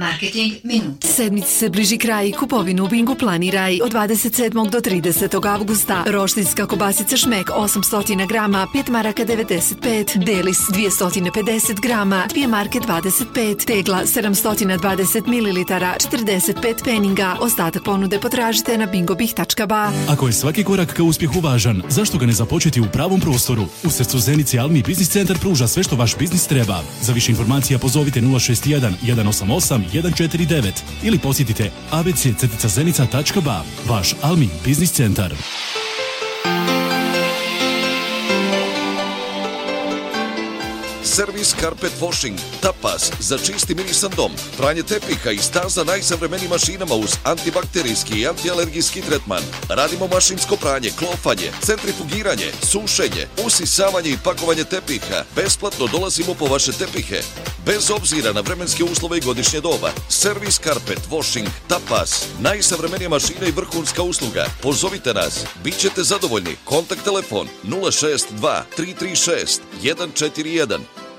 Marketing minut. Sedmici se bliži kraj i kupovinu u Bingu planiraj od 27. do 30. avgusta. Roštiljska kobasica Šmek 800 grama 5 maraka 95, Delis 250 grama 2 marke 25, Tegla 720 ml 45 peninga. Ostatak ponude potražite na bingobih.ba. Ako je svaki korak ka uspjehu važan, zašto ga ne započeti u pravom prostoru? U srcu Zenice Almi Biznis Centar pruža sve što vaš biznis treba. Za više informacija pozovite 061 188 149 ili posjetite abc-zenica.ba. Vaš Almi Biznis Centar. Servis Carpet Washing, tapas za čisti mirisan dom, pranje tepiha i staza najsavremenijim mašinama uz antibakterijski i antialergijski tretman. Radimo mašinsko pranje, klofanje, centrifugiranje, sušenje, usisavanje i pakovanje tepiha. Besplatno dolazimo po vaše tepihe. Bez obzira na vremenske uslove i godišnje doba. Servis Carpet Washing, tapas, najsavremenija mašina i vrhunska usluga. Pozovite nas, bit ćete zadovoljni. Kontakt telefon 062 336 141.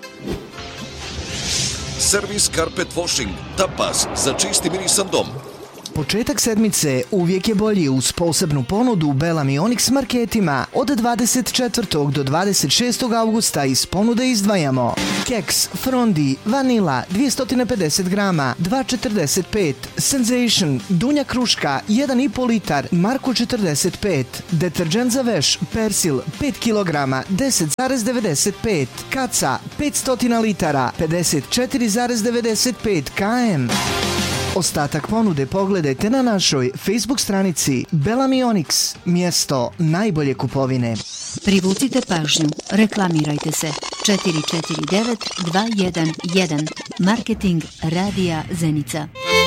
Servis Carpet Washing, tapas za čisti mirisan dom. Početak sedmice uvijek je bolji uz posebnu ponudu u Bellamy Onyx marketima. Od 24. do 26. avgusta iz ponude izdvajamo keks Frondi vanila 250 grama 2,45, Sensation dunja kruška 1,5 litar Marko 45, deterđent za veš Persil 5 kg 10,95, Kaca 500 litara 54,95 km. Ostatak ponude pogledajte na našoj Facebook stranici Bellamy Onyx, mjesto najbolje kupovine. Privucite pažnju, reklamirajte se. 449 211 Marketing Radija Zenica.